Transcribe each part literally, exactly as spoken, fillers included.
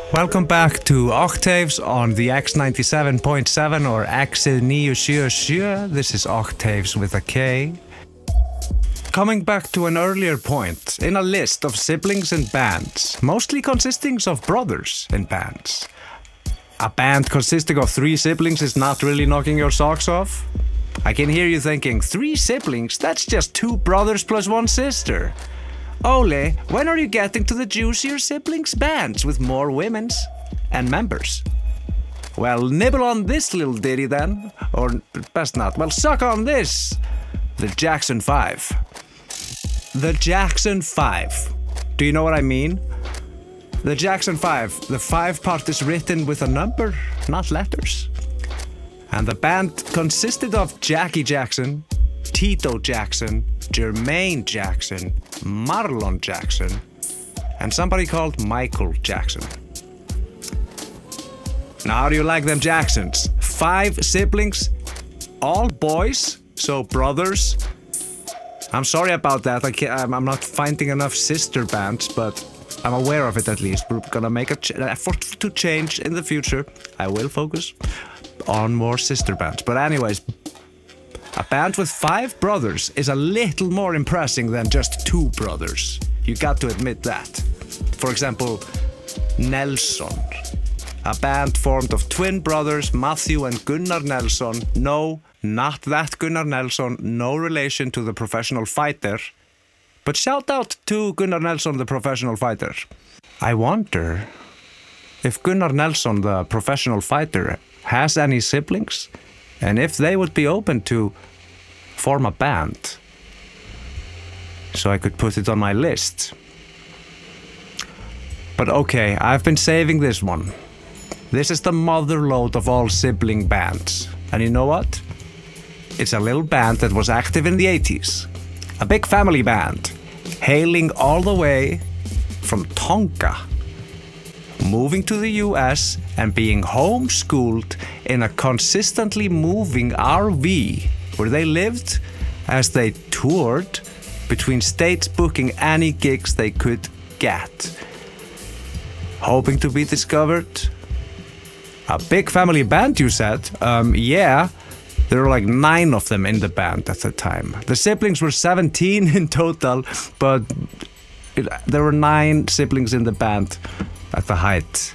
Welcome back to Octaves on the X ninety-seven point seven or X ninety-seven. This is Octaves with a K. Coming back to an earlier point, in a list of siblings in bands, mostly consisting of brothers in bands. A band consisting of three siblings is not really knocking your socks off. I can hear you thinking, three siblings? That's just two brothers plus one sister. Ole, when are you getting to the juicier siblings bands with more women's and members? Well, nibble on this little ditty then, or best not. Well, suck on this. The Jackson five. The Jackson five. Do you know what I mean? The Jackson five. The five part is written with a number, not letters. And the band consisted of Jackie Jackson, Tito Jackson, Jermaine Jackson, Marlon Jackson, and somebody called Michael Jackson. Now, how do you like them Jacksons? Five siblings, all boys, so brothers. I'm sorry about that. I can't, I'm, I'm not finding enough sister bands, but I'm aware of it at least. We're gonna make an effort to change in the future. I will focus on more sister bands. But anyways, a band with five brothers is a little more impressive than just two brothers. You got to admit that. For example, Nelson. A band formed of twin brothers Matthew and Gunnar Nelson. No, not that Gunnar Nelson. No relation to the professional fighter. But shout out to Gunnar Nelson, the professional fighter. I wonder if Gunnar Nelson, the professional fighter, has any siblings, and if they would be open to form a band, so I could put it on my list. But okay, I've been saving this one. This is the mother lode of all sibling bands. And you know what? It's a little band that was active in the eighties. A big family band, hailing all the way from Tonga, moving to the U S and being homeschooled in a consistently moving R V where they lived as they toured between states, booking any gigs they could get. Hoping to be discovered. A big family band, you said? Um, yeah, there were like nine of them in the band at the time. The siblings were seventeen in total, but it, there were nine siblings in the band at the height.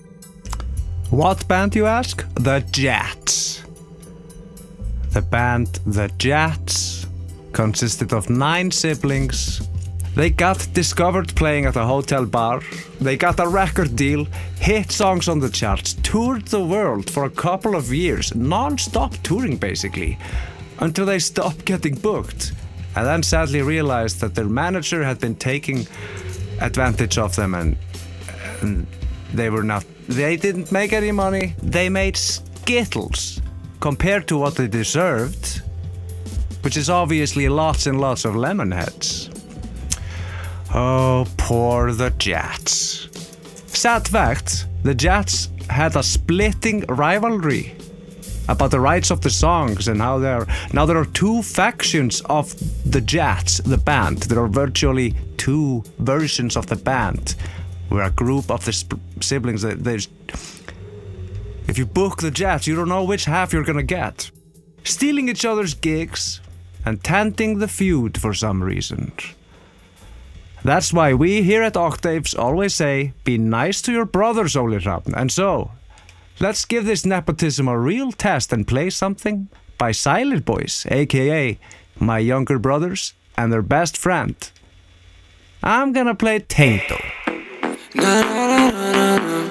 What band, you ask? The Jats. The band The Jats consisted of nine siblings. They got discovered playing at a hotel bar. They got a record deal, hit songs on the charts, toured the world for a couple of years, non-stop touring basically, until they stopped getting booked. And then sadly realized that their manager had been taking advantage of them, and, and they were not, they didn't make any money. They made skittles compared to what they deserved, which is obviously lots and lots of lemon heads. Oh, poor the Jats. Sad fact, the Jats had a splitting rivalry about the rights of the songs and how they're... Now there are two factions of the Jats, the band. There are virtually two versions of the band. We're a group of the siblings that there's... If you book the Jats, you don't know which half you're gonna get. Stealing each other's gigs and tending the feud for some reason. That's why we here at Octaves always say, be nice to your brothers, Ole Hrafn. And so, let's give this nepotism a real test and play something by Silent Boys, aka my younger brothers and their best friend. I'm gonna play Tainto. Na, na, na, na, na.